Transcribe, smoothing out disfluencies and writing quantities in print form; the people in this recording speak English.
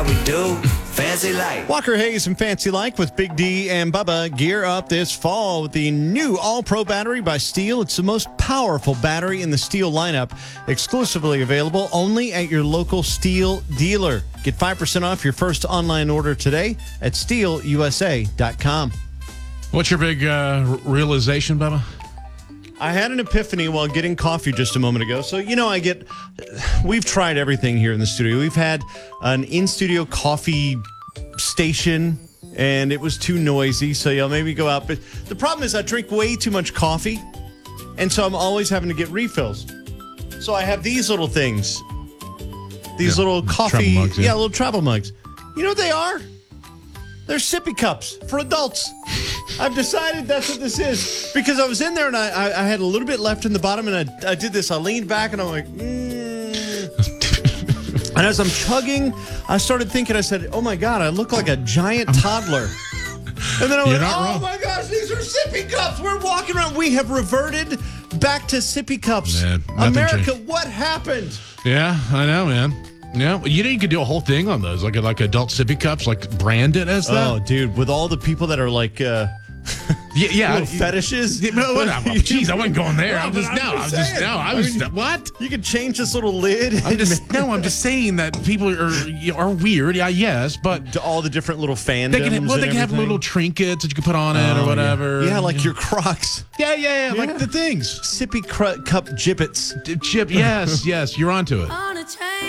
We do fancy life. Walker Hayes and Fancy Like with Big D and Bubba gear up this fall with the new All-Pro battery by Steel. It's the most powerful battery in the Steel lineup, exclusively available only at your local Steel dealer. Get 5% off your first online order today at steelusa.com. What's your big realization, Bubba? I had an epiphany while getting coffee just a moment ago. So, we've tried everything here in the studio. We've had an in-studio coffee station, and it was too noisy. So, maybe go out. But the problem is I drink way too much coffee, and so I'm always having to get refills. So I have these little things. These little coffee, travel mugs, little travel mugs. You know what they are? They're sippy cups for adults. I've decided that's what this is because I was in there and I had a little bit left in the bottom and I did this. I leaned back and I'm like, And as I'm chugging, I started thinking, I said, oh my God, I look like a giant toddler. And then I went, oh my gosh, these are sippy cups. We're walking around. We have reverted back to sippy cups. Man, America, what happened? Yeah, I know, man. Yeah, you could do a whole thing on those, like adult sippy cups, like branded as that. Oh, dude, with all the people that are like, little fetishes. Jeez, I wasn't going there. What? You could change this little lid. I'm just saying that people are weird. Yeah, yes, but all the different little fandoms. They can have little trinkets that you can put on it or whatever. Yeah, like your Crocs. Yeah, like the things. Sippy cup gibbets. Chip, yes, you're onto it. On a train.